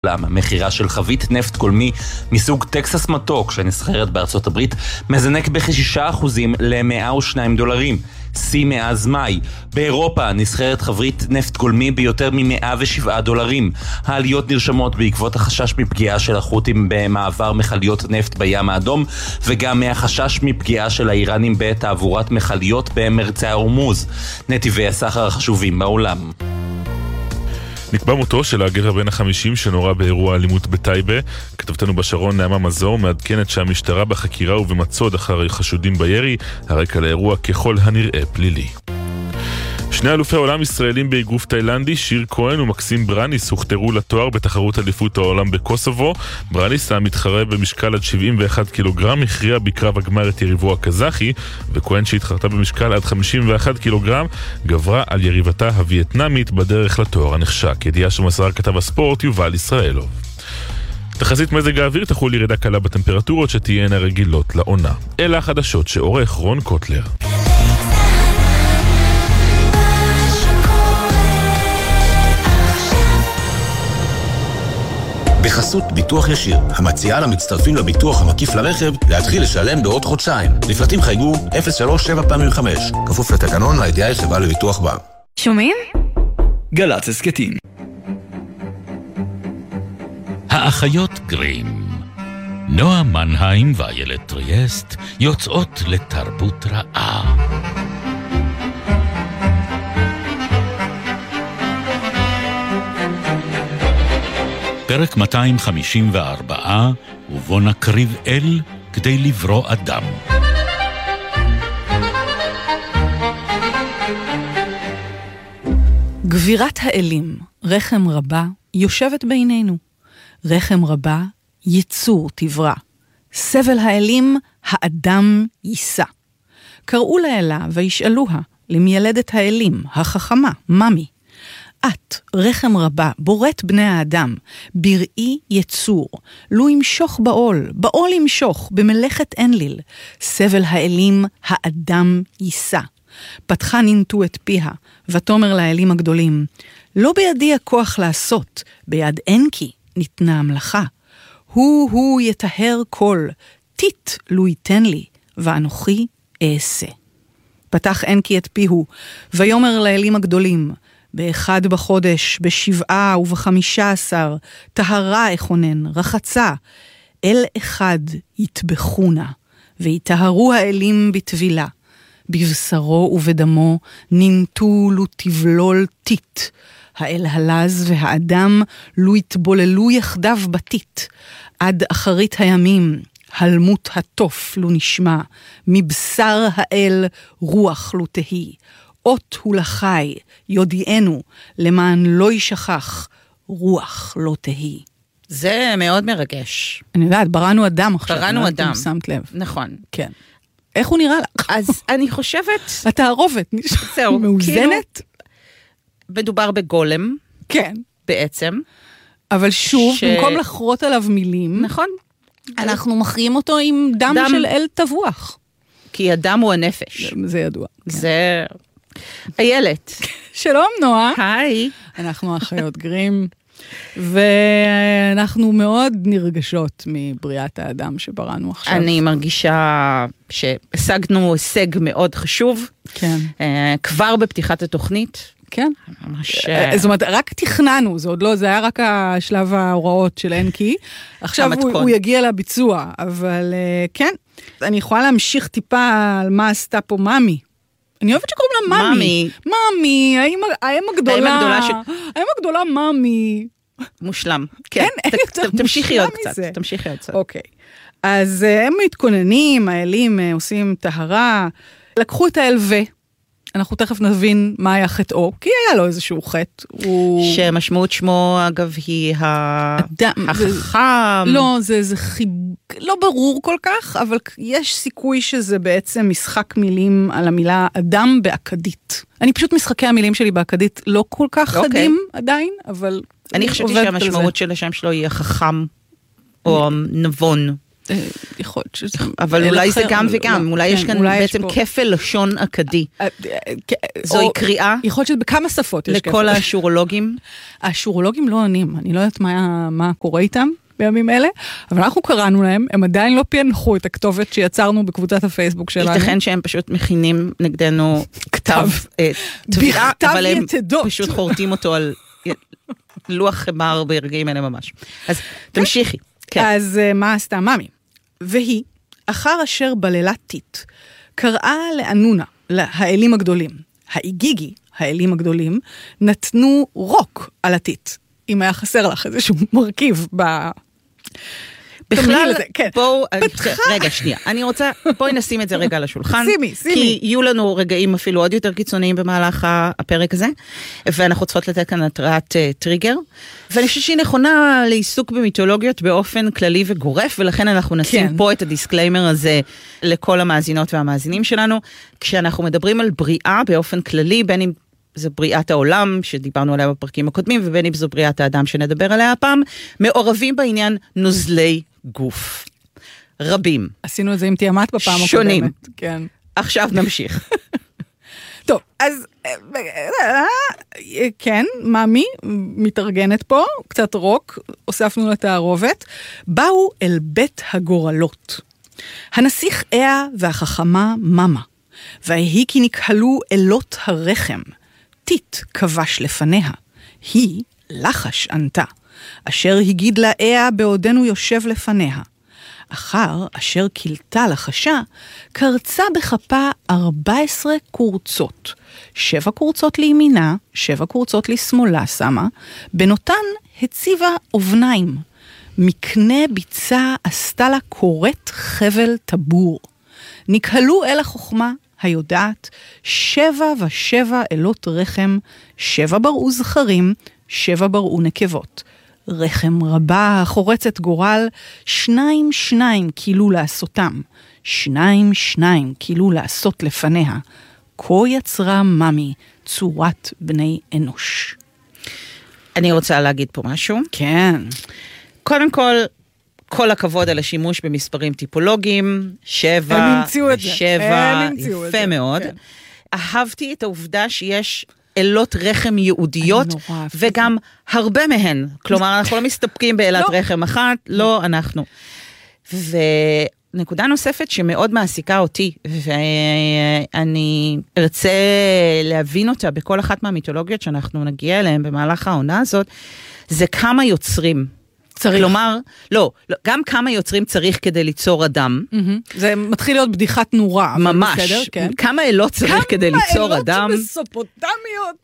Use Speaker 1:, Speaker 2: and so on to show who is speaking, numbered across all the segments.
Speaker 1: המחירה של חבית נפט גולמי מסוג טקסס מתוק שנסחרת בארצות הברית מזנק ב6% ל$102, שיא מאז מאי. באירופה נסחרת חבית נפט גולמי ביותר $107. העליות נרשמות בעקבות החשש מפגיעה של החות'ים במעבר מכליות נפט בים האדום, וגם מהחשש מפגיעה של האיראנים בתעבורת מכליות במרצי הורמוז, נתיבי הסחר החשובים בעולם.
Speaker 2: נקבע מותו של הגבר בן ה-50 שנורא באירוע אלימות בטייבה. כתבתנו בשרון נעמה מזור מעדכנת שהמשטרה בחקירה ובמצוד אחר חשודים בירי. הרקע לאירוע ככל הנראה פלילי. שני אלופי העולם ישראלים באגרוף תאילנדי, שיר כהן ומקסים ברניס, הוכתרו לתואר בתחרות אליפות העולם בקוסובו. ברניס, המתחרה במשקל עד 71 קילוגרם, הכריע בקרב הגמר את יריבו הקזחי, וכהן שהתחרתה במשקל עד 51 קילוגרם, גברה על יריבתה הווייטנאמית בדרך לתואר הנחשק. ידיעה שמסר כתב הספורט יובל ישראלוב. תחזית מזג האוויר תחול ירידה קלה בטמפרטורות שתהיינה רגילות לעונה. אלה החדשות שעורך רון קוטלר.
Speaker 3: בחסות ביטוח ישיר, המציעה למצטרפים לביטוח המקיף לרכב להתחיל לשלם בעוד חודשיים. לפרטים חייגו 037 כפוף לתקנון לידיעה חברה לביטוח בר.
Speaker 4: שומעים?
Speaker 5: גל"צ הסכתים.
Speaker 6: האחיות גרים, נועה מנהיים ואיילת טריאסט יוצאות לתרבות רעה. פרק 254, ובו נקריב אל כדי לברוא אדם.
Speaker 4: גבירת האלים, רחם רבה, יושבת בינינו. רחם רבה, יצור תברא. סבל האלים, האדם יישא. קראו לאלה וישאלוה, למיילדת האלים, החכמה, ממי. את, רחם רבה, בורת בני האדם, בראי יצור, לו ימשוך בעול ימשוך, במלאכת אנליל, סבל האלים, האדם יישא. פתחה נינטו את פיה, ותאמר לאלים הגדולים, לא בידי הכוח לעשות, ביד אנקי ניתנה המלאכה. הוא יטהר כל, תית לו ייתן לי, ואנוכי אעשה. פתח אנקי את פיהו, ויאמר לאלים הגדולים, ב1 בחודש, ב7 וב15, טהרה אכונן, רחצה, אל אחד יטבחונה, ויטהרו האלים בטבילה, בבשרו ובדמו נינטו לו תבלול תית, האל הלז והאדם לו יתבוללו יחדיו בתית, עד אחרית הימים, הלמות התוף לו נשמע, מבשר האל רוח לו תהי, אות הוא לחי, יודיענו, למען לא ישכח, רוח לא תהי.
Speaker 7: זה מאוד מרגש.
Speaker 4: אני יודעת, בראנו אדם עכשיו.
Speaker 7: בראנו אדם.
Speaker 4: שמת לב.
Speaker 7: נכון.
Speaker 4: כן. איך הוא נראה לך?
Speaker 7: אז אני חושבת...
Speaker 4: התערובת,
Speaker 7: זהו,
Speaker 4: מאוזנת?
Speaker 7: מדובר בגולם.
Speaker 4: כן.
Speaker 7: בעצם.
Speaker 4: אבל שוב, במקום לחרות עליו מילים,
Speaker 7: נכון.
Speaker 4: אנחנו מכריעים אותו עם דם של אל טבוח.
Speaker 7: כי הדם הוא הנפש.
Speaker 4: זה ידוע.
Speaker 7: זה... איילת.
Speaker 4: שלום נועה.
Speaker 7: היי.
Speaker 4: אנחנו אחיות גרים, ואנחנו מאוד נרגשות מבריאת האדם שבראנו עכשיו.
Speaker 7: אני מרגישה שהשגנו הישג מאוד חשוב.
Speaker 4: כן.
Speaker 7: כבר בפתיחת התוכנית.
Speaker 4: כן. זאת אומרת, רק תכננו, זה עוד לא, זה היה רק השלב ההוראות של אנקי. עכשיו הוא יגיע לביצוע, אבל כן. אני יכולה להמשיך טיפה על מה עשתה פה ממי. אני אוהבת שקוראים לה ממי. ממי, האם הגדולה ממי.
Speaker 7: מושלם.
Speaker 4: כן,
Speaker 7: תמשיכי עוד קצת. תמשיכי עוד קצת.
Speaker 4: אוקיי. אז הם מתכוננים, האלים עושים טהרה, לקחו את האל אנחנו תכף נבין מה היה חטאו, כי היה לו איזשהו חטא.
Speaker 7: שמשמעות שמו, אגב, היא החכם.
Speaker 4: לא, זה לא ברור כל כך, אבל יש סיכוי שזה בעצם משחק מילים על המילה אדם באקדית. אני פשוט משחקי המילים שלי באקדית לא כל כך חדים עדיין, אבל...
Speaker 7: אני חשבתי שהמשמעות של השם שלו היא החכם, או נבון.
Speaker 4: יכול להיות שזה...
Speaker 7: אבל אולי זה גם וגם, אולי יש כאן בעצם כפל לשון אכדי. זוהי קריאה?
Speaker 4: יכול להיות שזה בכמה שפות יש כפל.
Speaker 7: לכל האשורולוגים?
Speaker 4: האשורולוגים לא עונים, אני לא יודעת מה קורה איתם בימים אלה, אבל אנחנו קראנו להם, הם עדיין לא פענחו את הכתובת שיצרנו בקבוצת הפייסבוק שלנו.
Speaker 7: ייתכן שהם פשוט מכינים נגדנו כתב תביעה, אבל הם פשוט חורטים אותו על לוח חמר ברגעים האלה ממש. אז תמשיכי.
Speaker 4: אז מה עשתה ממי? והיא, אחר אשר בללה טיט, קראה לאנונה, האלים הגדולים, האיגיגי, האלים הגדולים, נתנו רוק על הטיט. אם היה חסר לך איזשהו מרכיב
Speaker 7: בכלל, בואו, רגע, שנייה, אני רוצה, בואי נשים את זה רגע על השולחן, כי יהיו לנו רגעים אפילו עוד יותר קיצוניים במהלך הפרק הזה, ואנחנו צריכות לתת כאן התראת טריגר, ואני חושבת שהיא נכונה לעיסוק במיתולוגיות באופן כללי וגורף, ולכן אנחנו נשים פה את הדיסקליימר הזה לכל המאזינות והמאזינים שלנו, כשאנחנו מדברים על בריאה באופן כללי, בין אם זו בריאת העולם, שדיברנו עליה בפרקים הקודמים, ובין אם זו בריאת האדם שנדבר עליה הפעם, מעורבים בעניין נוזלי גוף. רבים.
Speaker 4: עשינו את זה עם תיאמת בפעם הקודמת.
Speaker 7: שונים.
Speaker 4: כן.
Speaker 7: עכשיו נמשיך.
Speaker 4: טוב, אז כן, ממי מתארגנת פה, קצת רוק, הוספנו לתערובת, באו אל בית הגורלות. הנסיך איה והחכמה ממה, והיא כי נקהלו אלות הרחם, טיט כבש לפניה, היא לחש ענתה, אשר הגיד לה איה בעודנו יושב לפניה. אחר אשר קילתה לחשה, קרצה בכפה 14 קורצות, 7 קורצות לימינה, 7 קורצות לשמאלה שמה, בנותן הציבה אובניים, מקנה ביצה עשתה לה קוראת חבל טבור. נקהלו אל החוכמה היודעת 7 ו7 אלות רחם, 7 בראו זכרים, 7 בראו נקבות. רחם רבה חורצת גורל, 2 כאילו לעשותם, 2 כאילו לעשות לפניה. כה יצרה ממי צורת בני אנוש.
Speaker 7: אני רוצה להגיד פה משהו.
Speaker 4: כן.
Speaker 7: קודם כל הכבוד על השימוש במספרים טיפולוגיים, 7, 7, יפה מאוד. אהבתי את העובדה שיש אלות רחם יהודיות, וגם הרבה מהן. כלומר, אנחנו לא מסתפקים באלת רחם אחת, לא אנחנו. ונקודה נוספת שמאוד מעסיקה אותי, ואני ארצה להבין אותה בכל אחת מהמיתולוגיות שאנחנו נגיע אליהן במהלך העונה הזאת, זה כמה יוצרים.
Speaker 4: צריך.
Speaker 7: כלומר, לא, גם כמה יוצרים צריך כדי ליצור אדם.
Speaker 4: זה מתחיל להיות בדיחת נורא.
Speaker 7: ממש. בסדר, כן. כמה אלות צריך כדי ליצור אדם.
Speaker 4: כמה אלות מסופוטמיות.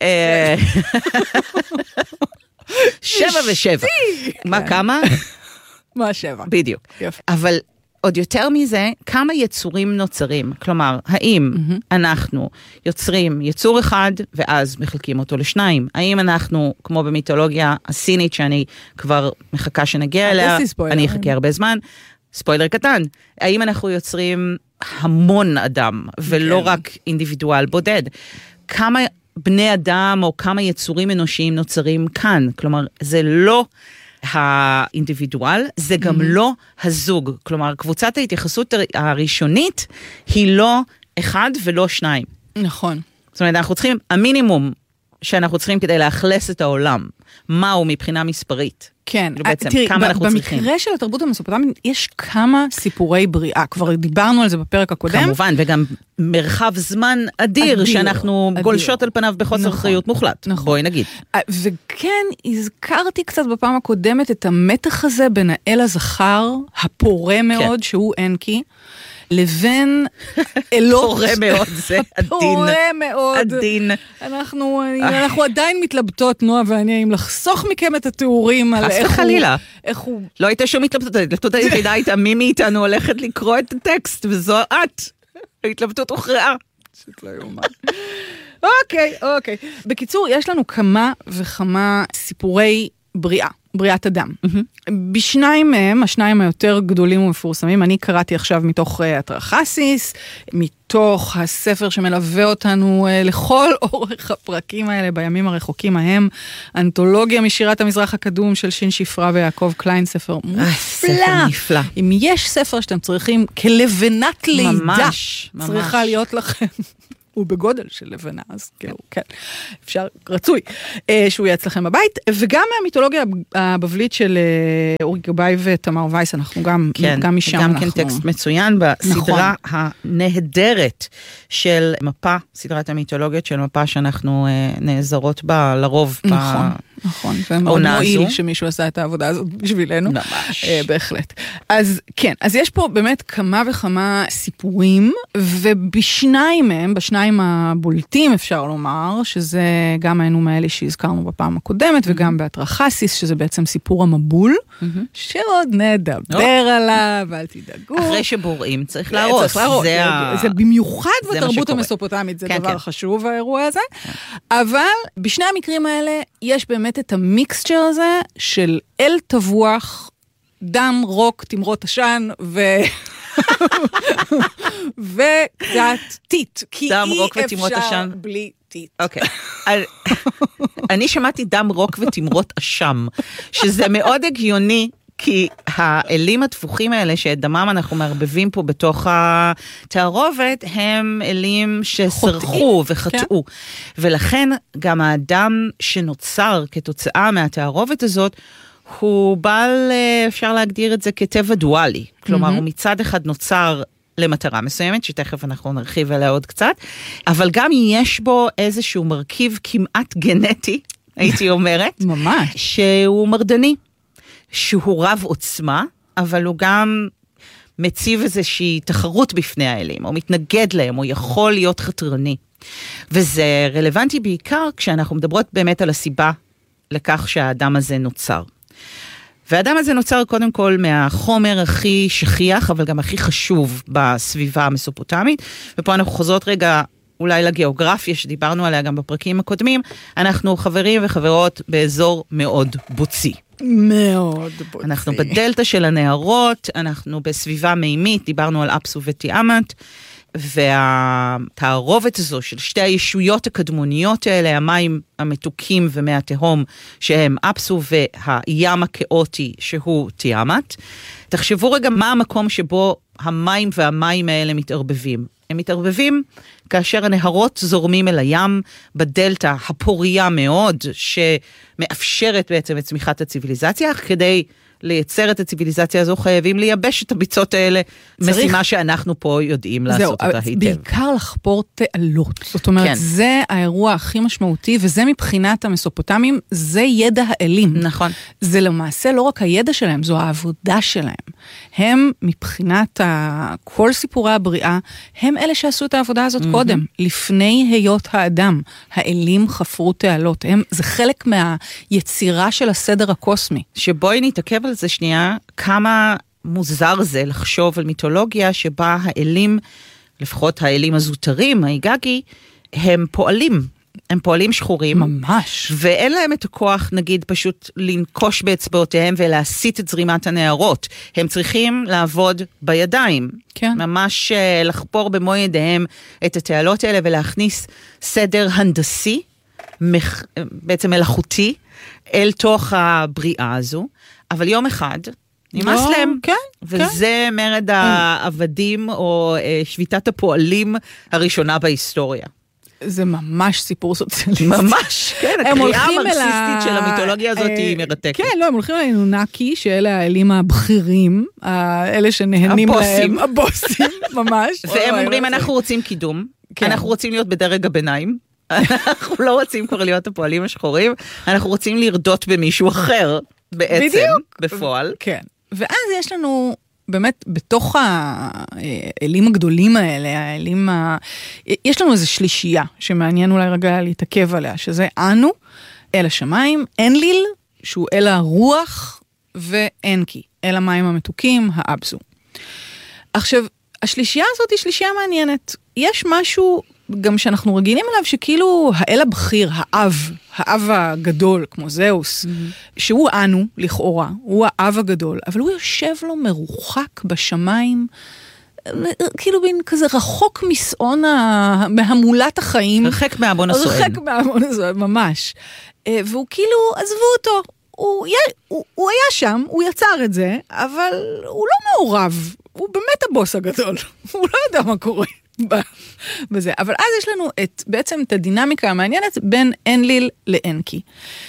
Speaker 7: 7 ו7. מה, כמה?
Speaker 4: מה 7?
Speaker 7: בדיוק. אבל עוד יותר מזה, כמה יצורים נוצרים? כלומר, האם אנחנו יוצרים יצור אחד, ואז מחלקים אותו לשניים? האם אנחנו, כמו במיתולוגיה הסינית, שאני כבר מחכה שנגיע אליה, אני אחכה הרבה זמן, ספוילר קטן, האם אנחנו יוצרים המון אדם, ולא רק אינדיבידואל בודד? כמה בני אדם, או כמה יצורים אנושיים נוצרים כאן? כלומר, זה לא האינדיבידואל, זה גם לא הזוג. כלומר, קבוצת ההתייחסות הראשונית היא לא 1 ולא 2.
Speaker 4: נכון.
Speaker 7: זאת אומרת, אנחנו צריכים, המינימום שאנחנו צריכים כדי לאכלס את העולם, מהו מבחינה מספרית.
Speaker 4: כן,
Speaker 7: בעצם,
Speaker 4: תראי,
Speaker 7: כמה אנחנו צריכים.
Speaker 4: במקרה של התרבות המסופוטמית, יש כמה סיפורי בריאה, כבר דיברנו על זה בפרק הקודם.
Speaker 7: כמובן, וגם מרחב זמן אדיר, שאנחנו גולשות על פניו בחוסר אחריות מוחלט. בואי נגיד.
Speaker 4: וכן, הזכרתי קצת בפעם הקודמת את המתח הזה בין האל הזכר, הפורה מאוד, שהוא אנקי, לבין אלות.
Speaker 7: פורה מאוד, זה עדין.
Speaker 4: פורה מאוד.
Speaker 7: עדין.
Speaker 4: אנחנו עדיין מתלבטות, נועה ואני, אם לחסוך מכם את התיאורים על איך הוא...
Speaker 7: לא הייתה שום התלבטות, ההתלבטות היחידה הייתה, מי מאיתנו הולכת לקרוא את הטקסט, וזו את. ההתלבטות הוכרעה. פשוט לא יאומן. אוקיי. בקיצור, יש לנו כמה וכמה סיפורי בריאה. בריאת אדם. בשניים מהם, השניים היותר גדולים ומפורסמים, אני קראתי עכשיו מתוך אטרחסיס, מתוך הספר שמלווה אותנו לכל אורך הפרקים האלה בימים הרחוקים ההם, אנתולוגיה משירת המזרח הקדום של שין שפרה ויעקב קליין, ספר מופלא. נפלא.
Speaker 4: אם יש ספר שאתם צריכים כלבנת לידה,
Speaker 7: ממש.
Speaker 4: צריכה להיות לכם. הוא בגודל של לבנה, אז כאילו, כן, אפשר, רצוי, שהוא יהיה אצלכם בבית, וגם מהמיתולוגיה הבבלית של אורי גבאי ותמר וייס, אנחנו גם משם.
Speaker 7: גם כן טקסט מצוין בסדרה הנהדרת של מפה, סדרת המיתולוגיות של מפה שאנחנו נעזרות בה לרוב
Speaker 4: נכון, ומאוד מועיל שמישהו עשה את העבודה הזאת בשבילנו.
Speaker 7: ממש.
Speaker 4: בהחלט. אז כן, אז יש פה באמת כמה וכמה סיפורים, ובשניים מהם, בשניים הבולטים אפשר לומר, שזה גם האנום האלה שהזכרנו בפעם הקודמת, וגם באטרחסיס, שזה בעצם סיפור המבול, שעוד נדבר עליו, אל תדאגו.
Speaker 7: אחרי שבוראים צריך להרוס.
Speaker 4: זה במיוחד בתרבות המסופוטמית, זה דבר חשוב האירוע הזה, אבל בשני המקרים האלה יש באמת את המיקסצ'ר הזה של אל תבוח, דם, רוק, תמרות עשן וקצת טיט.
Speaker 7: דם, רוק ותמרות עשן.
Speaker 4: כי אי אפשר בלי טיט.
Speaker 7: אוקיי. אני שמעתי דם, רוק ותמרות אשם, שזה מאוד הגיוני, כי האלים התפוחים האלה שאת דמם אנחנו מערבבים פה בתוך התערובת, הם אלים שסרחו וחטאו. ולכן גם האדם שנוצר כתוצאה מהתערובת הזאת, הוא בעל, אפשר להגדיר את זה כטבע דואלי. כלומר, הוא מצד אחד נוצר למטרה מסוימת, שתכף אנחנו נרחיב עליה עוד קצת, אבל גם יש בו איזשהו מרכיב כמעט גנטי, הייתי אומרת.
Speaker 4: ממש.
Speaker 7: שהוא מרדני. שהוא רב עוצמה, אבל הוא גם מציב איזושהי תחרות בפני האלים, או מתנגד להם, או יכול להיות חתרני. וזה רלוונטי בעיקר כשאנחנו מדברות באמת על הסיבה לכך שהאדם הזה נוצר. והאדם הזה נוצר קודם כל מהחומר הכי שכיח, אבל גם הכי חשוב בסביבה המסופוטמית, ופה אנחנו חוזרות רגע אולי לגיאוגרפיה שדיברנו עליה גם בפרקים הקודמים, אנחנו חברים וחברות באזור מאוד בוצי.
Speaker 4: מאוד בוצי.
Speaker 7: אנחנו בדלטה של הנהרות, אנחנו בסביבה מימית, דיברנו על אפסו ותיאמת, והתערובת הזו של שתי הישויות הקדמוניות האלה, המים המתוקים ומי התהום, שהם אפסו והים הכאוטי שהוא תיאמת. תחשבו רגע מה המקום שבו המים והמים האלה מתערבבים. הם מתערבבים כאשר הנהרות זורמים אל הים בדלטה הפוריה מאוד, שמאפשרת בעצם את צמיחת הציביליזציה, אך כדי לייצר את הציביליזציה הזו חייבים לייבש את הביצות האלה, משימה שאנחנו פה יודעים לעשות אותה היטב.
Speaker 4: בעיקר לחפור תעלות, זאת אומרת, זה האירוע הכי משמעותי, וזה מבחינת המסופוטמים, זה ידע האלים.
Speaker 7: נכון.
Speaker 4: זה למעשה לא רק הידע שלהם, זו העבודה שלהם. הם מבחינת כל סיפורי הבריאה, הם אלה שעשו את העבודה הזאת קודם, לפני היות האדם. האלים חפרו תעלות, זה חלק מהיצירה של הסדר הקוסמי.
Speaker 7: שבואי נתעכב על זה שנייה, כמה מוזר זה לחשוב על מיתולוגיה שבה האלים, לפחות האלים הזוטרים, האיגגי, הם פועלים שחורים.
Speaker 4: ממש.
Speaker 7: ואין להם את הכוח, נגיד, פשוט לנקוש באצבעותיהם ולהסיט את זרימת הנהרות. הם צריכים לעבוד בידיים.
Speaker 4: כן.
Speaker 7: ממש לחפור במו ידיהם את התעלות האלה ולהכניס סדר הנדסי, בעצם מלאכותי, אל תוך הבריאה הזו. אבל יום אחד נמאס להם, וזה מרד העבדים או שביתת הפועלים הראשונה בהיסטוריה.
Speaker 4: זה ממש סיפור סוציאליסטי.
Speaker 7: ממש, כן, הקריאה המרקסיסטית של המיתולוגיה הזאת היא מרתקת.
Speaker 4: כן, לא, הם הולכים לאנונקי, שאלה האלים הבכירים, אלה שנהנים להם, הבוסים, ממש.
Speaker 7: והם אומרים, אנחנו רוצים קידום, אנחנו רוצים להיות בדרג הביניים, אנחנו לא רוצים כבר להיות הפועלים השחורים, אנחנו רוצים לרדות במישהו אחר, בעצם, בפועל.
Speaker 4: כן, ואז יש לנו באמת בתוך האלים הגדולים האלה, יש לנו איזו שלישייה שמעניין אולי רגע להתעכב עליה, שזה אנו, אל השמיים, אנליל, שהוא אל הרוח, ואנקי, אל המים המתוקים, האבסו. עכשיו, השלישייה הזאת היא שלישייה מעניינת. יש משהו גם שאנחנו רגילים אליו, שכאילו האל הבכיר, האב הגדול, כמו זהוס, שהוא אנו, לכאורה, הוא האב הגדול, אבל הוא יושב לו מרוחק בשמיים, כאילו בין כזה רחוק מסעון מהמולת החיים.
Speaker 7: רחק מהמון הסוען.
Speaker 4: רחק מהמון הסוען, ממש. והוא כאילו, עזבו אותו, הוא היה שם, הוא יצר את זה, אבל הוא לא מעורב, הוא באמת הבוס הגדול, הוא לא יודע מה קורה בזה. אבל אז יש לנו בעצם את הדינמיקה המעניינת בין אנליל לאנקי.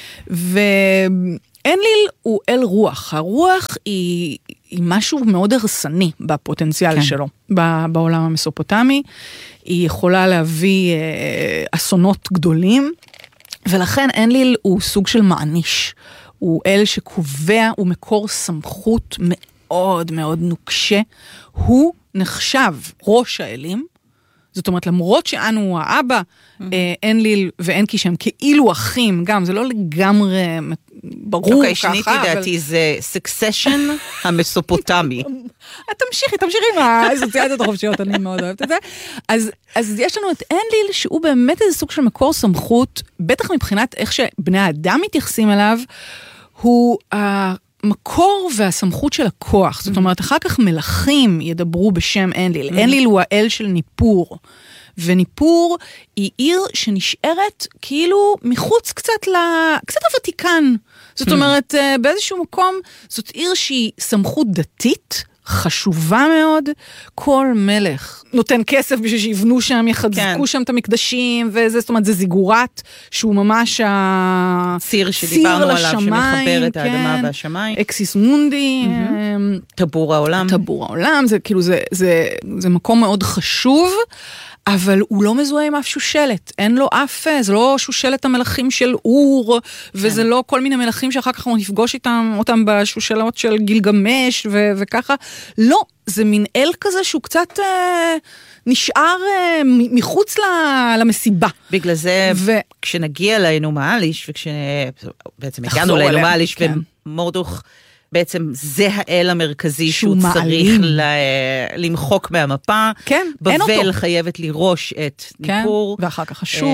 Speaker 4: ואנליל הוא אל רוח, הרוח היא משהו מאוד הרסני בפוטנציאל שלו, בעולם המסופוטמי, היא יכולה להביא אסונות גדולים, ולכן אנליל הוא סוג של מעניש, הוא אל שקובע, הוא מקור סמכות מאוד מאוד נוקשה, הוא נחשב ראש האלים, זאת אומרת, למרות שאנו האבא, אנליל ואנקי שהם כאילו אחים, גם זה לא לגמרי ברור ככה.
Speaker 7: אוקיי, שניתי דעתי, זה סקסשן המסופוטמי.
Speaker 4: תמשיכי עם האסוציאציות החופשיות, אני מאוד אוהבת את זה. אז יש לנו את אנליל, שהוא באמת איזה סוג של מקור סמכות, בטח מבחינת איך שבני האדם מתייחסים אליו, הוא המקור והסמכות של הכוח. זאת אומרת, אחר כך מלכים ידברו בשם אנליל. אנליל הוא האל של ניפור. וניפור היא עיר שנשארת כאילו מחוץ קצת לוותיקן. זאת אומרת, באיזשהו מקום, זאת עיר שהיא סמכות דתית, חשובה מאוד. כל מלך נותן כסף בשביל שיבנו שם, יחזקו שם את המקדשים, וזה, זאת אומרת, זה זיגורת, שהוא ממש
Speaker 7: ציר שדיברנו עליו, שמחבר את האדמה והשמיים.
Speaker 4: אקסיס מונדי.
Speaker 7: טבור העולם.
Speaker 4: זה כאילו, זה מקום מאוד חשוב, אבל הוא לא מזוהה עם אף שושלת, אין לו אף, זה לא שושלת המלכים של אור, וזה לא כל מיני מלכים שאחר כך נפגוש אותם בשושלות של גילגמש וככה, לא, זה מין אל כזה שהוא קצת נשאר מחוץ למסיבה.
Speaker 7: בגלל זה, כשנגיע אלינו מאליש, וכשבעצם הגענו אלינו מאליש, ומורדוך, בעצם זה האל המרכזי שהוא צריך למחוק מהמפה.
Speaker 4: כן, אין אותו.
Speaker 7: בבל חייבת לראש את ניפור.
Speaker 4: ואחר כך אשור.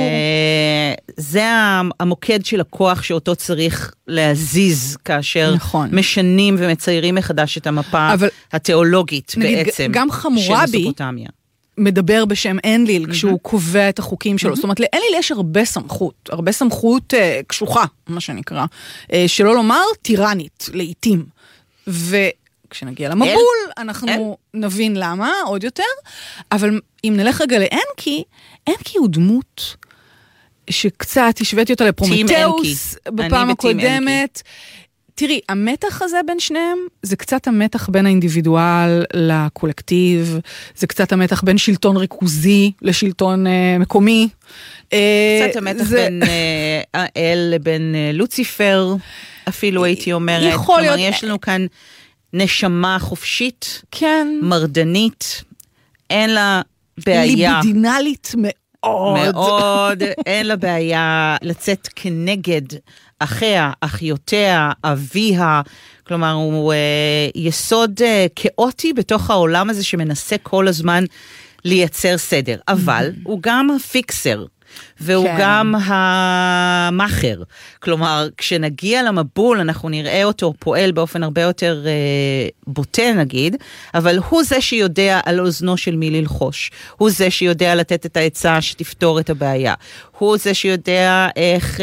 Speaker 7: זה המוקד של הכוח שאותו צריך להזיז, כאשר משנים ומציירים מחדש את המפה התיאולוגית בעצם.
Speaker 4: גם חמורבי מדבר בשם אנליל, כשהוא קובע את החוקים שלו. זאת אומרת, לאנליל יש הרבה סמכות קשוחה, מה שנקרא, שלא לומר טירנית, לעתים. וכשנגיע למבול, אנחנו נבין למה, עוד יותר, אבל אם נלך רגע לאנקי, אנקי הוא דמות שקצת השוויתי אותה לפרומטאוס בפעם הקודמת. תראי, המתח הזה בין שניהם, זה קצת המתח בין האינדיבידואל לקולקטיב, זה קצת המתח בין שלטון ריכוזי לשלטון מקומי.
Speaker 7: קצת המתח בין האל לבין לוציפר, אפילו הייתי אומרת.
Speaker 4: יכול להיות.
Speaker 7: כלומר, יש לנו כאן נשמה חופשית, מרדנית, אין לה בעיה.
Speaker 4: ליבידינלית מאוד.
Speaker 7: אין לה בעיה לצאת כנגד אחיה, אחיותיה, אביה, כלומר הוא יסוד כאוטי בתוך העולם הזה שמנסה כל הזמן לייצר סדר, אבל הוא גם הפיקסר, והוא גם המאחר, כלומר כשנגיע למבול אנחנו נראה אותו פועל באופן הרבה יותר בוטה נגיד, אבל הוא זה שיודע על אוזנו של מי ללחוש, הוא זה שיודע לתת את העצה שתפתור את הבעיה, הוא זה שיודע איך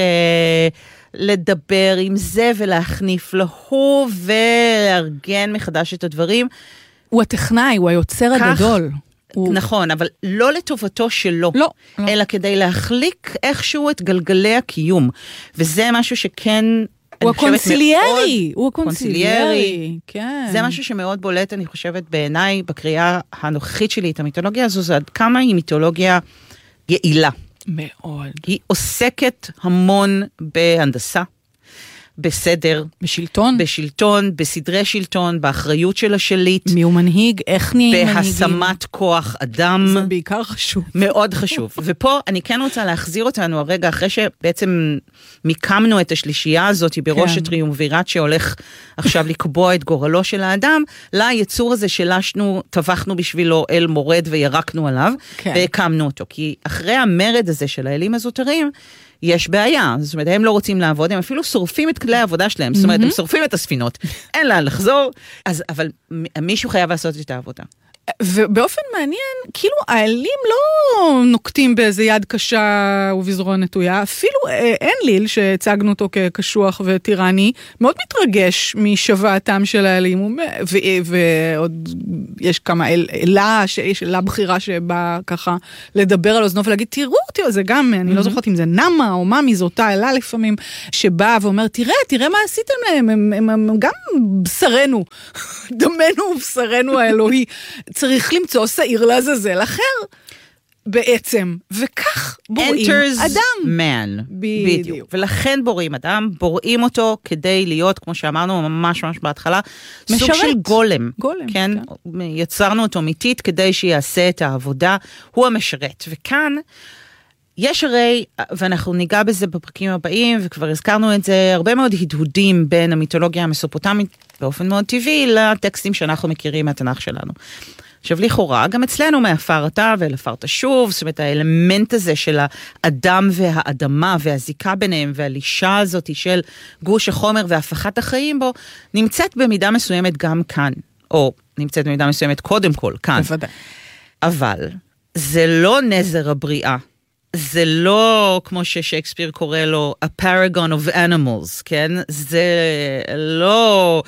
Speaker 7: לדבר עם זה ולהחניף לו ולארגן מחדש את הדברים.
Speaker 4: הוא הטכנאי, הוא היוצר הגדול.
Speaker 7: נכון, אבל לא לטובתו שלו, אלא כדי להחליק איכשהו את גלגלי הקיום. וזה משהו שכן
Speaker 4: הוא הקונסיליארי, הוא הקונסיליארי, כן.
Speaker 7: זה משהו שמאוד בולט, אני חושבת, בעיניי, בקריאה הנוכחית שלי, את המיתולוגיה הזו, זה עד כמה היא מיתולוגיה יעילה.
Speaker 4: מאוד.
Speaker 7: היא עוסקת המון בהנדסה, בסדר, בשלטון, בסדרי שלטון, באחריות של השליט.
Speaker 4: מי הוא מנהיג, איך נהיה מנהיגים.
Speaker 7: בהשמת כוח אדם.
Speaker 4: זה בעיקר חשוב.
Speaker 7: מאוד חשוב. ופה אני כן רוצה להחזיר אותנו הרגע, אחרי שבעצם מיקמנו את השלישייה הזאת בראש הטריומווירט שהולך עכשיו לקבוע את גורלו של האדם, ליצור הזה שלשנו, טבחנו בשבילו אל מורד וירקנו עליו, והקמנו אותו. כי אחרי המרד הזה של האלים הזוטרים, יש בעיה, זאת אומרת, הם לא רוצים לעבוד, הם אפילו שורפים את כלי העבודה שלהם, זאת אומרת, הם שורפים את הספינות, אין לאן לחזור, אבל מישהו חייב לעשות את העבודה.
Speaker 4: ובאופן מעניין, כאילו האלים לא נוקטים באיזה יד קשה ובזרוע נטויה, אפילו אנליל, שהצגנו אותו כקשוח וטירני, מאוד מתרגש משוועתם של האלים, ועוד יש כמה אלה, יש אלה בחירה שבאה ככה לדבר על אוזנו ולהגיד, תראו, זה גם, אני לא זוכרת אם זה נמה או ממי, זו אותה אלה לפעמים, שבאה ואומר, תראה מה עשיתם להם, הם גם בשרנו, דמנו ובשרנו האלוהי, צריך למצוא שעיר לעזאזל אחר, בעצם, וכך בוראים אדם.
Speaker 7: man. בדיוק. ולכן בוראים אדם, בוראים אותו כדי להיות, כמו שאמרנו ממש ממש בהתחלה, סוג של גולם. כן? יצרנו אותו מיתית כדי שיעשה את העבודה, הוא המשרת. וכאן, יש הרי, ואנחנו ניגע בזה בפרקים הבאים, וכבר הזכרנו את זה, הרבה מאוד הדהודים בין המיתולוגיה המסופוטמית, באופן מאוד טבעי, לטקסטים שאנחנו מכירים מהתנ"ך שלנו. עכשיו לכאורה, גם אצלנו מעפר אתה ולעפר תשוב, זאת אומרת האלמנט הזה של האדם והאדמה והזיקה ביניהם והלישה הזאת של גוש החומר והפכת החיים בו, נמצאת במידה מסוימת גם כאן, או נמצאת במידה מסוימת קודם כל כאן.
Speaker 4: בוודאי.
Speaker 7: אבל זה לא נזר הבריאה. זה לא, כמו ששייקספיר קורא לו, a paragon of animals, כן? זה לא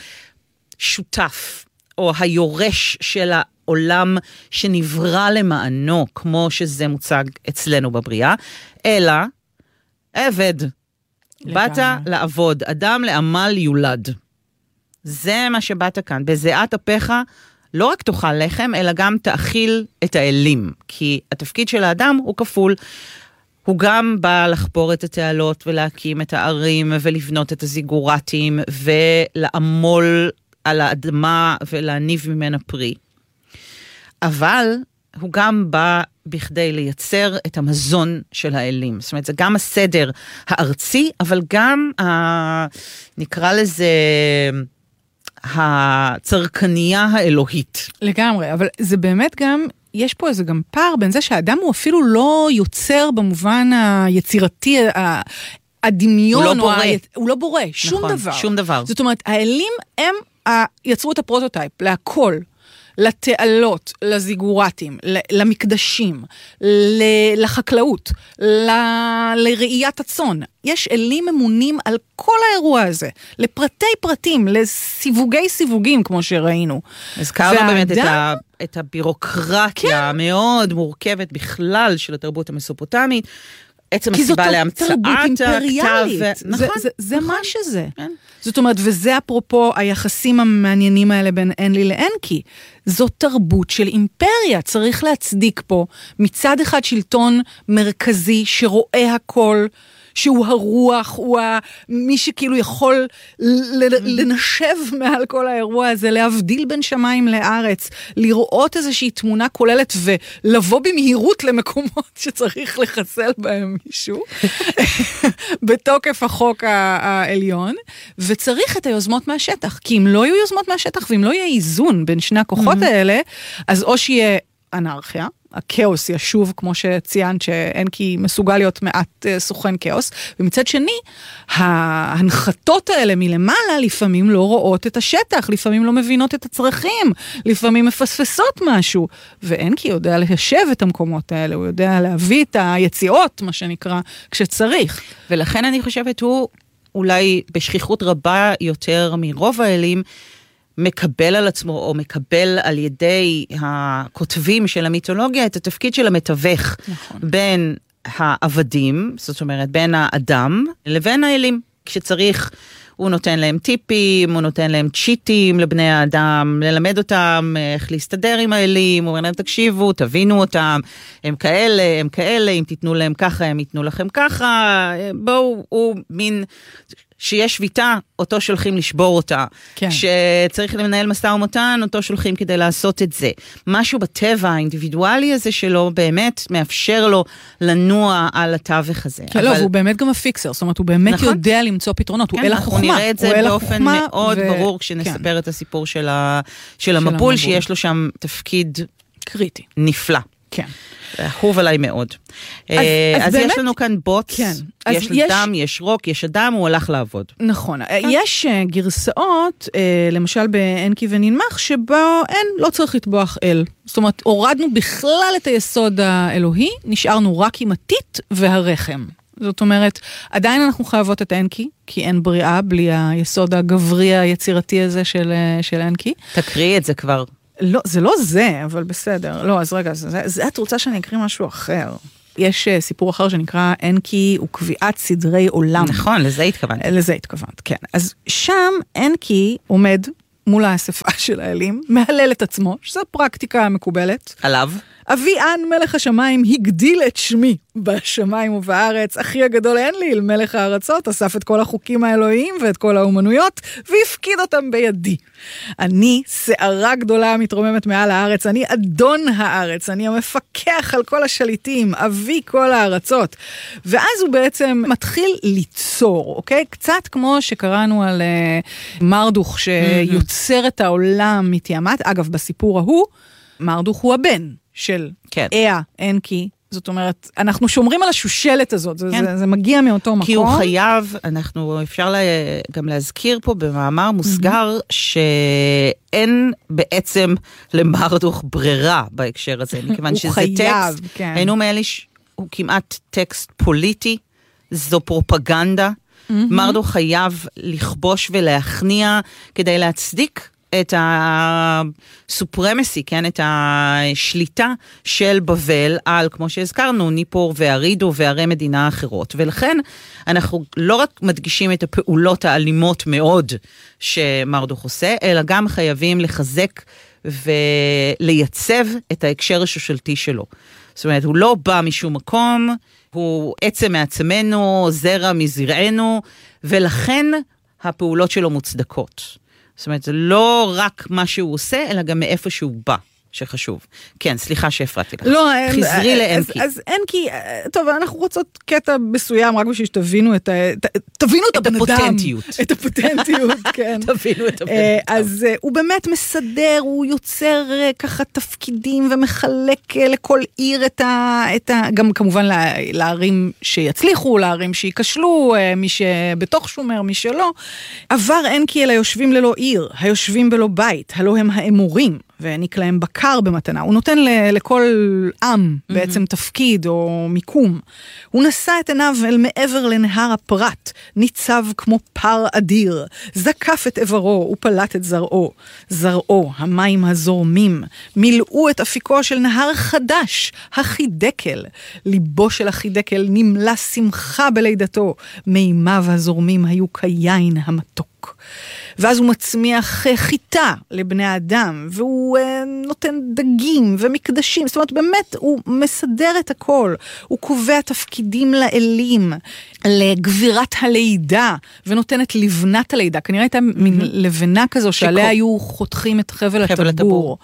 Speaker 7: שותף, או היורש של העולם שנברא למענו, כמו שזה מוצג אצלנו בבריאה, אלא עבד. באת לעבוד, אדם לעמל יולד. זה מה שבאת כאן. בזיעת אפיך לא רק תאכל לחם, אלא גם תאכיל את האלים. כי התפקיד של האדם הוא כפול. הוא גם בא לחפור את התעלות ולהקים את הערים ולבנות את הזיגורטים ולעמול על האדמה ולהניב ממנה פרי. אבל הוא גם בא בכדי לייצר את המזון של האלים. זאת אומרת, זה גם הסדר הארצי, אבל גם, נקרא לזה, הצרכניה האלוהית.
Speaker 4: לגמרי, אבל זה באמת גם, יש פה איזה גם פער בין זה שהאדם הוא אפילו לא יוצר במובן היצירתי, הדמיון.
Speaker 7: הוא לא בורא.
Speaker 4: הוא לא בורא, שום
Speaker 7: נכון,
Speaker 4: דבר.
Speaker 7: שום דבר.
Speaker 4: זאת אומרת, האלים הם יצרו את הפרוטוטייפ, להכל. לתעלות, לזיגורטים, למקדשים, לחקלאות, לראיית הצאן. יש אלים ממונים על כל האירוע הזה, לפרטי פרטים, לסיווגי סיווגים, כמו שראינו.
Speaker 7: הזכרנו באמת את הבירוקרטיה המאוד מורכבת בכלל של התרבות המסופוטמית, עצם הסיבה להמצאת הכתב.
Speaker 4: נכון, זה מה שזה. זאת אומרת, וזה אפרופו היחסים המעניינים האלה בין אנלי לאנקי. זו תרבות של אימפריה, צריך להצדיק פה מצד אחד שלטון מרכזי שרואה הכל, שהוא הרוח, הוא מי שכאילו יכול לנשב מעל כל האירוע הזה, להבדיל בין שמיים לארץ, לראות איזושהי תמונה כוללת ולבוא במהירות למקומות שצריך לחסל בהם מישהו, בתוקף החוק העליון, וצריך את היוזמות מהשטח, כי אם לא יהיו יוזמות מהשטח, ואם לא יהיה איזון בין שני הכוחות האלה, אז או שיהיה אנרכיה, הכאוס ישוב, כמו שציינת, שאנקי מסוגל להיות מעט סוכן כאוס, ומצד שני, ההנחתות האלה מלמעלה לפעמים לא רואות את השטח, לפעמים לא מבינות את הצרכים, לפעמים מפספסות משהו, ואנקי יודע ליישב את המקומות האלה, הוא יודע להביא את היציאות, מה שנקרא, כשצריך.
Speaker 7: ולכן אני חושבת הוא אולי בשכיחות רבה יותר מרוב האלים, מקבל על עצמו, או מקבל על ידי הכותבים של המיתולוגיה, את התפקיד של המתווך, נכון. בין העבדים, זאת אומרת, בין האדם, לבין האלים. כשצריך, הוא נותן להם טיפים, הוא נותן להם צ'יטים לבני האדם, ללמד אותם איך להסתדר עם האלים, הוא אומר להם, תקשיבו, תבינו אותם, הם כאלה, אם תיתנו להם ככה, הם ייתנו לכם ככה, בואו, הוא מין שיש שביתה, אותו שולחים לשבור אותה. כן. כשצריך לנהל משא ומתן, אותו שולחים כדי לעשות את זה. משהו בטבע האינדיבידואלי הזה שלו, באמת מאפשר לו לנוע על התווך הזה.
Speaker 4: כן, אבל... לא, והוא באמת גם הפיקסר, זאת אומרת, הוא באמת נכון? יודע למצוא פתרונות, כן, הוא אל החוכמה.
Speaker 7: אנחנו נראה את זה באופן מאוד ברור, כשנספר כן. את הסיפור של המבול, שיש לו שם תפקיד
Speaker 4: קריטי.
Speaker 7: נפלא.
Speaker 4: כן.
Speaker 7: אהוב עליי מאוד. אז יש לנו כאן בוטס, יש דם, יש רוק, יש אדם, הוא הלך לעבוד.
Speaker 4: נכון. יש גרסאות, למשל באנקי וננמך, שבו לא צריך לטבוח אל. זאת אומרת, הורדנו בכלל את היסוד האלוהי, נשארנו רק עם הטיט והרחם. זאת אומרת, עדיין אנחנו חייבות את אנקי, כי אין בריאה בלי היסוד הגברי היצירתי הזה של אנקי.
Speaker 7: תקריא את זה כבר.
Speaker 4: לא, זה לא זה, אבל בסדר. לא, אז רגע, זה את רוצה שאני אקריא משהו אחר. יש סיפור אחר שנקרא אנקי וקביעת סדרי עולם.
Speaker 7: נכון, לזה התכוונת.
Speaker 4: לזה התכוונת, כן. אז שם אנקי עומד מול האספה של האלים, מהלל את עצמו, שזו פרקטיקה מקובלת.
Speaker 7: עליו.
Speaker 4: אביען מלך השמיים הגדיל את שמי בשמיים ובארץ, אחי הגדול אנליל, מלך הארצות, אסף את כל החוקים האלוהיים ואת כל האומנויות, והפקיד אותם בידי. אני שערה גדולה מתרוממת מעל הארץ, אני אדון הארץ, אני המפקח על כל השליטים, אבי כל הארצות. ואז הוא בעצם מתחיל ליצור, אוקיי? קצת כמו שקראנו על מרדוך שיוצר את העולם מתיאמת. אגב, בסיפור ההוא, מרדוך הוא הבן של איה, אנקי, זאת אומרת, אנחנו שומרים על השושלת הזאת, זה מגיע מאותו מקום.
Speaker 7: כי הוא חייב, אפשר גם להזכיר פה במאמר מוסגר, שאין בעצם למרדוך ברירה בהקשר הזה, מכיוון שזה טקסט, היינו מאלה, הוא כמעט טקסט פוליטי, זו פרופגנדה, מרדוך חייב לכבוש ולהכניע כדי להצדיק את הסופרמסי, כן, את השליטה של בבל על, כמו שהזכרנו, ניפור וארידו וערי מדינה אחרות. ולכן אנחנו לא רק מדגישים את הפעולות האלימות מאוד שמרדוך עושה, אלא גם חייבים לחזק ולייצב את ההקשר השושלתי שלו. זאת אומרת, הוא לא בא משום מקום, הוא עצם מעצמנו, זרע מזרענו, ולכן הפעולות שלו מוצדקות. זאת אומרת, זה לא רק מה שהוא עושה, אלא גם מאיפה שהוא בא, שחשוב. כן, סליחה שהפרעתי לך.
Speaker 4: לא,
Speaker 7: חזרי לאנקי.
Speaker 4: אז אנקי, טוב, אנחנו רוצות קטע מסוים, רק בשביל שתבינו תבינו את הבן אדם. את הפוטנטיות, כן.
Speaker 7: תבינו את הבן אדם.
Speaker 4: אז הוא באמת מסדר, הוא יוצר ככה תפקידים, ומחלק לכל עיר גם כמובן לערים שיצליחו, לערים שיקשלו, מי שבתוך שומר, מי שלא. עבר אנקי אל היושבים ללא עיר, היושבים בלא בית, הלא הם האמורים, והעניק להם בקר במתנה. הוא נותן לכל עם בעצם תפקיד או מיקום. הוא נשא את עיניו אל מעבר לנהר הפרת, ניצב כמו פר אדיר, זקף את עברו ופלט את זרעו. זרעו, המים הזורמים, מילאו את אפיקו של נהר חדש, החידקל. ליבו של החידקל נמלא שמחה בלידתו, מימיו הזורמים היו כיין המתוק. ואז הוא מצמיח חיטה לבני האדם, והוא נותן דגים ומקדשים, זאת אומרת, באמת הוא מסדר את הכל, הוא קובע תפקידים לאלים, לגבירת הלידה, ונותן את לבנת הלידה, כנראה הייתה מין לבנה כזו, שעליה היו חותכים את חבל הטבור.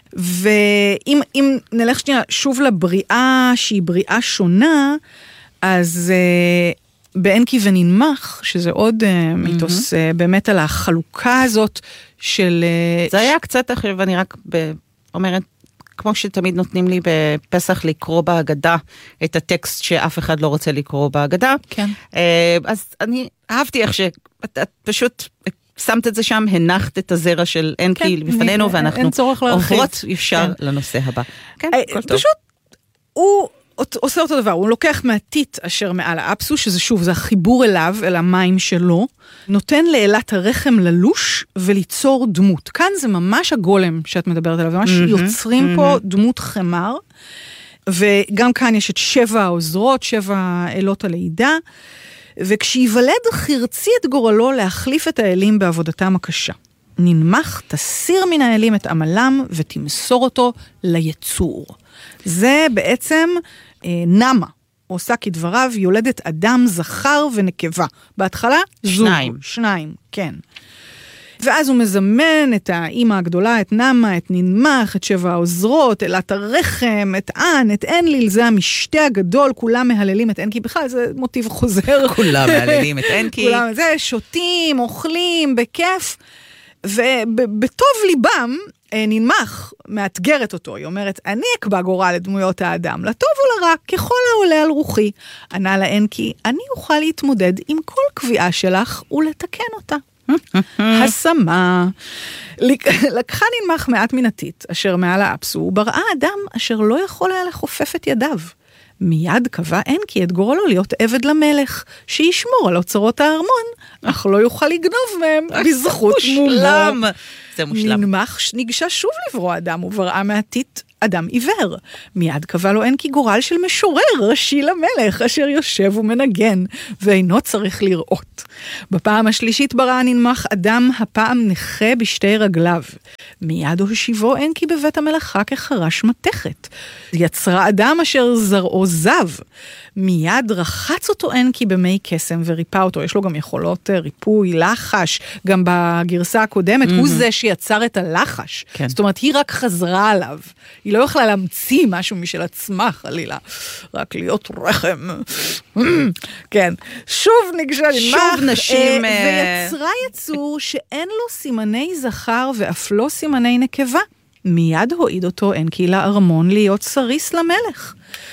Speaker 4: ואם נלך שנייה שוב לבריאה, שהיא בריאה שונה, אז באנקי וננמך, שזה עוד מיתוס באמת על החלוקה הזאת של...
Speaker 7: זה היה קצת אחר, ואני רק אומרת, כמו שתמיד נותנים לי בפסח לקרוא בהגדה את הטקסט שאף אחד לא רוצה לקרוא בהגדה.
Speaker 4: כן.
Speaker 7: אז אני אהבתי איך שאת פשוט שמת את זה שם, הנחת את הזרע של אנקי בפנינו, ואנחנו עוברות ישר לנושא הבא. כן, כל טוב.
Speaker 4: פשוט הוא עושה אותו דבר, הוא לוקח מהטיט אשר מעל האפסו, שזה שוב, זה החיבור אליו, אל המים שלו, נותן לאלת הרחם ללוש וליצור דמות. כאן זה ממש הגולם שאת מדברת עליו, ממש יוצרים פה דמות חמר, וגם כאן יש את 7 העוזרות, 7 אלות הלידה, וכשיוולד חרצי את גורלו להחליף את האלים בעבודתם הקשה. ננמך, תסיר מן האלים את עמלם ותמסור אותו ליצור. זה בעצם נמה, עושה כדבריו, יולדת אדם, זכר ונקבה. בהתחלה זוג. 2, כן. ואז הוא מזמן את האמא הגדולה, את נמה, את ננמך, את 7 העוזרות, אלת הרחם, את אן, את אנליל, זה המשתה הגדול, כולם מהללים את אנקי, בכלל זה מוטיב חוזר.
Speaker 7: כולם מהללים את אנקי.
Speaker 4: כולם, זה שותים, אוכלים, בכיף. ובטוב ליבם, ננמך, מאתגרת אותו, היא אומרת, אני אקבע גורל לדמויות האדם, לטוב או לרע, ככל העולה על רוחי. ענה לה אנקי, אני אוכל להתמודד עם כל קביעה שלך ולתקן אותה. השמה. לקחה ננמך מעט מינתית, אשר מעל האפסו, ובראה אדם אשר לא יכול היה לחופף את ידיו. מיד קבע אנקי את גורלו להיות עבד למלך, שישמור על אוצרות הארמון, אך לא יוכל לגנוב מהם בזכות מושלם.
Speaker 7: זה מושלם.
Speaker 4: ננמך ניגשה שוב לברוא אדם, ובראה מעתית אדם עיוור. מיד קבע לו אנקי גורל של משורר ראשי למלך, אשר יושב ומנגן, ואינו צריך לראות. בפעם השלישית בראה ננמך אדם הפעם נכה בשתי רגליו. מיד הושיבו אנקי בבית המלאכה כחרש מתכת. יצרה אדם אשר זרעו זב. מיד רחץ אותו אנקי במי קסם וריפא אותו. יש לו גם יכולות ריפוי, לחש. גם בגרסה הקודמת הוא זה שיצר את הלחש. כן. זאת אומרת, היא רק חזרה עליו. היא לא יכלה להמציא משהו משל עצמה, חלילה. רק להיות רחם. כן. שוב ניגשה ננמך.
Speaker 7: שוב נשים.
Speaker 4: ויצרה יצור שאין לו סימני זכר ואף לא סימני נקבה. מיד הועיד אותו אנקי לארמון להיות סריס למלך.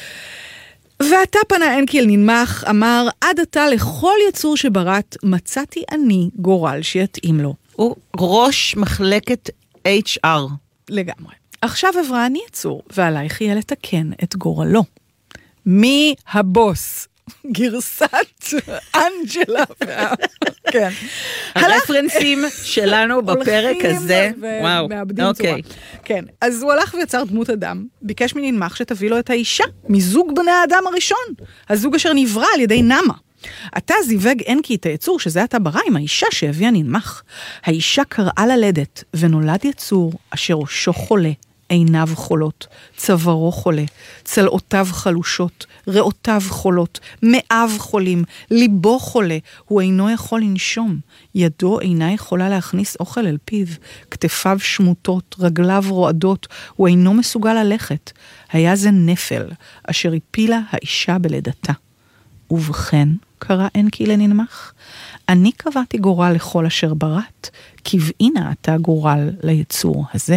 Speaker 4: ועתה פנה אנקי אל ננמך, אמר, עד עתה לכל יצור שברת מצאתי אני גורל שיתאים לו.
Speaker 7: הוא ראש מחלקת HR.
Speaker 4: לגמרי. עכשיו עברה אני יצור, ועלייך יהיה לתקן את גורלו. מי הבוס? גרסת אנג'לה. כן.
Speaker 7: הרפרנסים שלנו בפרק הזה. וואו. אוקיי.
Speaker 4: כן. אז הוא הלך ויצר דמות אדם, ביקש מננמך שתביא לו את האישה, מזוג בני האדם הראשון, הזוג אשר נברא על ידי נמה. עתה זיווג אנקי את היצור שזה עתה ברא עם האישה שהביאה ננמך. האישה קראה ללדת, ונולד יצור אשר ראשו חולה, עיניו חולות, צווארו חולה, צלעותיו חלושות, ריאותיו חולות, מאיו חולים, ליבו חולה, הוא אינו יכול לנשום, ידו אינה יכולה להכניס אוכל אל פיו, כתפיו שמוטות, רגליו רועדות, הוא אינו מסוגל ללכת. היה זה נפל, אשר הפילה האישה בלידתה. ובכן, קרא אנקי לננמך, אני קבעתי גורל לכל אשר ברת, קבעינה אתה גורל ליצור הזה.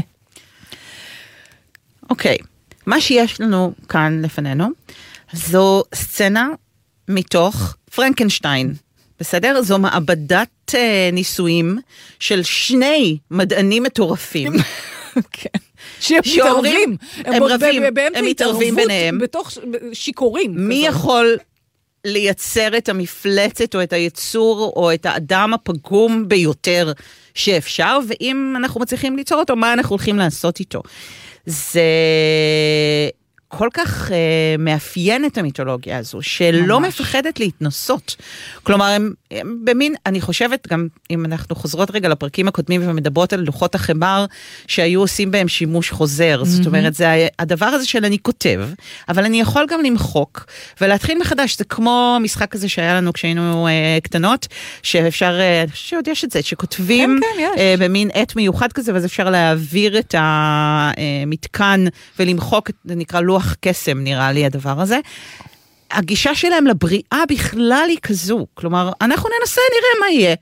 Speaker 7: אוקיי, מה שיש לנו כאן לפנינו, זו סצנה מתוך פרנקנשטיין, בסדר? זו מעבדת ניסויים של שני מדענים מטורפים.
Speaker 4: כן. שמתערבים.
Speaker 7: הם מתערבים ביניהם.
Speaker 4: בתוך שיקורים.
Speaker 7: מי יכול לייצר את המפלצת או את היצור או את האדם הפגום ביותר שאפשר, ואם אנחנו מצליחים ליצור אותו, מה אנחנו הולכים לעשות איתו? זה כל כך מאפיין את המיתולוגיה הזו, שלא מפחדת להתנסות. כלומר, הם במין, אני חושבת גם, אם אנחנו חוזרות רגע לפרקים הקודמים ומדברות על לוחות החמר, שהיו עושים בהם שימוש חוזר. זאת אומרת, זה הדבר הזה של אני כותב, אבל אני יכול גם למחוק, ולהתחיל מחדש. זה כמו משחק הזה שהיה לנו כשהיינו קטנות, שאפשר, שעוד יש את זה, שכותבים במין עת מיוחד כזה, ואז אפשר להעביר את המתקן ולמחוק, זה נקרא לוח קסם, נראה לי הדבר הזה. הגישה שלהם לבריאה בכלל היא כזו. כלומר, אנחנו ננסה, נראה מה יהיה.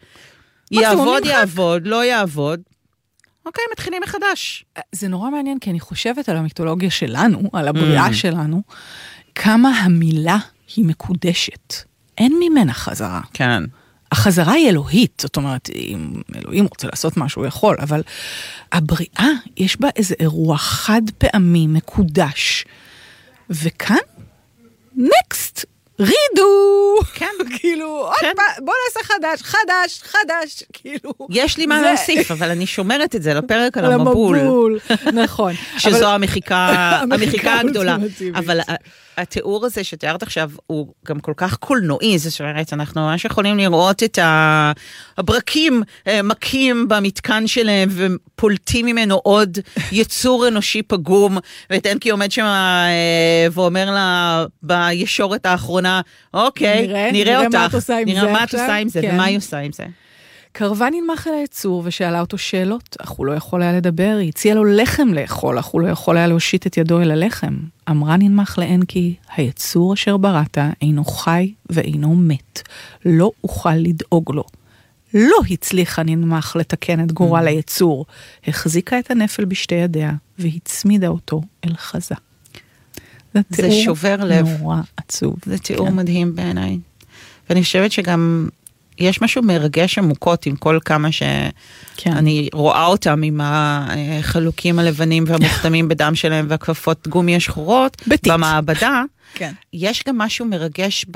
Speaker 7: יעבוד, לא יעבוד. אוקיי, מתחילים מחדש.
Speaker 4: זה נורא מעניין, כי אני חושבת על המיתולוגיה שלנו, על הבריאה שלנו, כמה המילה היא מקודשת. אין ממנה חזרה.
Speaker 7: כן.
Speaker 4: החזרה היא אלוהית, זאת אומרת, אם אלוהים רוצה לעשות משהו, הוא יכול, אבל הבריאה, יש בה איזה אירוע חד פעמי, מקודש. וכאן, נקסט, רידו.
Speaker 7: כן.
Speaker 4: כאילו,
Speaker 7: כן.
Speaker 4: בוא נעשה חדש, כאילו.
Speaker 7: יש לי מה להוסיף, אבל אני שומרת את זה לפרק על המבול.
Speaker 4: נכון.
Speaker 7: שזו המחיקה הגדולה. אבל התיאור הזה שתיארת עכשיו, הוא גם כל כך קולנועי, זאת אומרת, אנחנו ממש יכולים לראות את הברקים מכים במתקן שלהם, ופולטים ממנו עוד יצור אנושי פגום, ואת אנקי עומד שם ואומר לה בישורת האחרונה, אוקיי, נראה אותך, נראה מה את עושה עם זה, ומה היא עושה עם זה.
Speaker 4: קרבה ננמך אל היצור ושאלה אותו שאלות, אך הוא לא יכול היה לדבר, היא הציעה לו לחם לאכול, אך הוא לא יכול היה להושיט את ידו אל הלחם. אמרה ננמך לאנקי, היצור אשר בראת אינו חי ואינו מת, לא אוכל לדאוג לו. לא הצליחה ננמך לתקן את גורל היצור, החזיקה את הנפל בשתי ידיה, והצמידה אותו אל חזה.
Speaker 7: זה שובר לב.
Speaker 4: נורא עצוב.
Speaker 7: זה תיאור מדהים בעיניי. ואני חושבת שגם יש משהו מרגש עמוקות עם כל כמה שאני רואה אותם עם החלוקים הלבנים והמוכתמים בדם שלהם והכפפות גומי השחורות במעבדה. יש גם משהו מרגש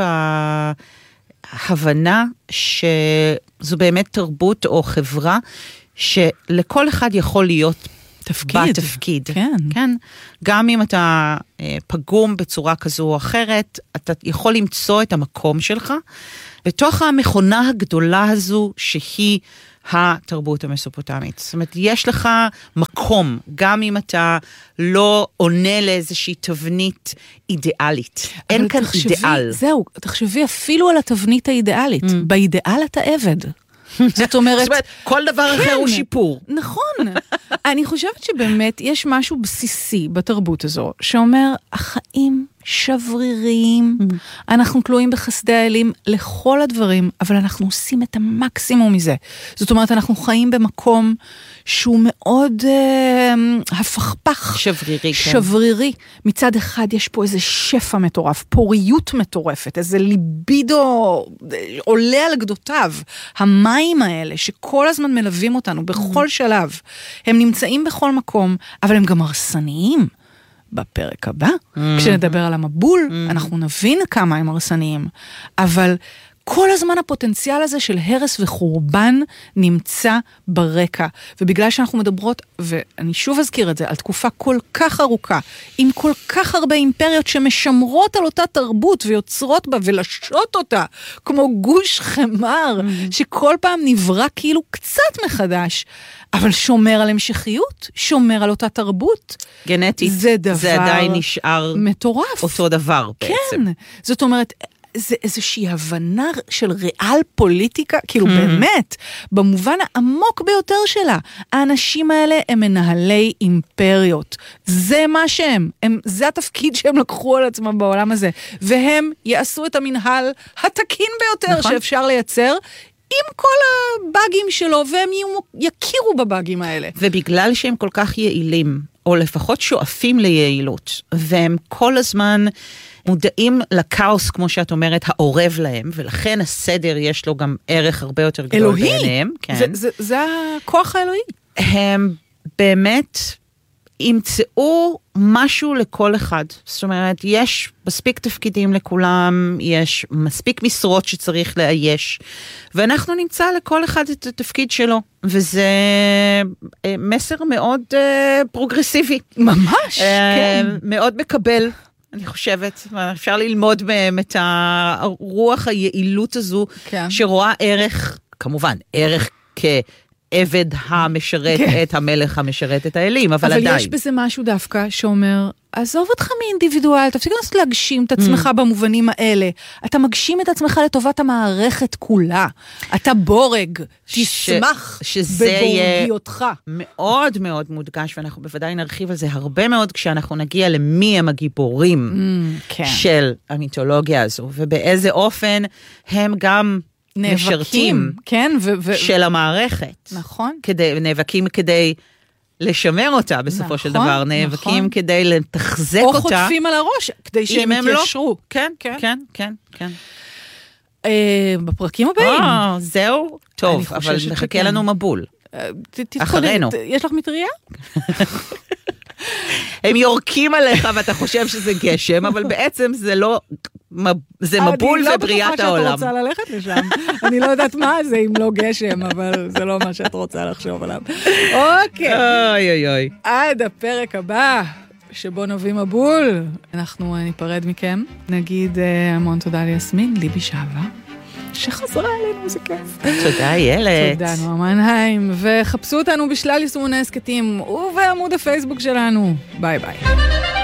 Speaker 7: בהבנה שזו באמת תרבות או חברה שלכל אחד יכול להיות בתפקיד. כן. גם אם אתה פגום בצורה כזו או אחרת, אתה יכול למצוא את המקום שלך, בתוך המכונה הגדולה הזו שהיא התרבות המסופוטמית. זאת אומרת, יש לך מקום, גם אם אתה לא עונה לאיזושהי תבנית אידיאלית. אין כאן אידיאל.
Speaker 4: זהו, תחשבי אפילו על התבנית האידיאלית. באידיאל אתה עבד. זאת אומרת,
Speaker 7: כל דבר אחר הוא שיפור.
Speaker 4: נכון. אני חושבת שבאמת יש משהו בסיסי בתרבות הזו, שאומר, החיים שבריריים, אנחנו תלויים בחסדי האלים לכל הדברים, אבל אנחנו עושים את המקסימום מזה. זאת אומרת, אנחנו חיים במקום שהוא מאוד הפכפך. שברירי. מצד אחד יש פה איזה שפע מטורף, פוריות מטורפת, איזה ליבידו עולה על גדותיו. המים האלה שכל הזמן מלווים אותנו בכל שלב, הם נמצאים בכל מקום, אבל הם גם הרסניים. בפרק הבא, כשנדבר על המבול, אנחנו נבין כמה הם הרסניים, אבל כל הזמן הפוטנציאל הזה של הרס וחורבן נמצא ברקע, ובגלל שאנחנו מדברות, ואני שוב אזכיר את זה, על תקופה כל כך ארוכה, עם כל כך הרבה אימפריות שמשמרות על אותה תרבות ויוצרות בה ולשות אותה, כמו גוש חמר, שכל פעם נברא כאילו קצת מחדש, אבל שומר על המשכיות, שומר על אותה תרבות.
Speaker 7: גנטית.
Speaker 4: זה דבר
Speaker 7: זה עדיין נשאר
Speaker 4: מטורף.
Speaker 7: אותו דבר בעצם.
Speaker 4: כן, זאת אומרת, זה איזושהי הבנה של ריאל פוליטיקה, כאילו באמת, במובן העמוק ביותר שלה. האנשים האלה הם מנהלי אימפריות. זה מה שהם. זה התפקיד שהם לקחו על עצמם בעולם הזה. והם יעשו את המנהל התקין ביותר שאפשר לייצר, עם כל הבאגים שלו, והם יכירו בבאגים האלה.
Speaker 7: ובגלל שהם כל כך יעילים, או לפחות שואפים ליעילות, והם כל הזמן מודעים לקאוס, כמו שאת אומרת, העורב להם, ולכן הסדר יש לו גם ערך הרבה יותר גדול בעיניהם.
Speaker 4: כן. זה הכוח האלוהי.
Speaker 7: הם באמת ימצאו משהו לכל אחד. זאת אומרת, יש מספיק תפקידים לכולם, יש מספיק משרות שצריך לאייש, ואנחנו נמצא לכל אחד את התפקיד שלו, וזה מסר מאוד פרוגרסיבי.
Speaker 4: ממש, כן.
Speaker 7: מאוד מקבל. אני חושבת, אפשר ללמוד מהם את הרוח היעילות הזו, כן. שרואה ערך, כמובן, ערך כעבד המשרת כן. את המלך המשרת את האלים, אבל עדיין.
Speaker 4: אבל יש בזה משהו דווקא שאומר, עזוב אותך מאינדיבידואל, תפסיק לנסות להגשים את עצמך במובנים האלה. אתה מגשים את עצמך לטובת המערכת כולה. אתה בורג, תשמח בבורגיותך.
Speaker 7: מאוד מאוד מודגש, ואנחנו בוודאי נרחיב על זה הרבה מאוד, כשאנחנו נגיע למי הם הגיבורים של המיתולוגיה הזו, ובאיזה אופן הם גם משרתים של המערכת.
Speaker 4: נכון.
Speaker 7: נאבקים כדי לשמר אותה בסופו של דבר, נאבקים כדי לתחזק אותה.
Speaker 4: או חוטפים על הראש, כדי שהם יתיישרו.
Speaker 7: כן, כן, כן, כן.
Speaker 4: בפרקים הבאים.
Speaker 7: זהו, טוב, אבל מחכה לנו מבול. אחרינו.
Speaker 4: יש לך מטריה?
Speaker 7: הם יורקים עליך ואתה חושב שזה גשם, אבל בעצם זה לא, זה מבול ובריאת העולם.
Speaker 4: אני לא בטוחה שאת רוצה ללכת לשם. אני לא יודעת מה זה אם לא גשם, אבל זה לא מה שאת רוצה לחשוב עליו. אוקיי.
Speaker 7: אוי אוי אוי.
Speaker 4: עד הפרק הבא, שבו נביא מבול. אנחנו ניפרד מכם. נגיד המון תודה ליסמין, ליבי שעבר. שחזרה אלינו, זה כיף.
Speaker 7: תודה, ילד.
Speaker 4: תודה, נועה מנהיים. וחפשו אותנו בשלל יישומוני הסקטים ובעמוד הפייסבוק שלנו. ביי ביי.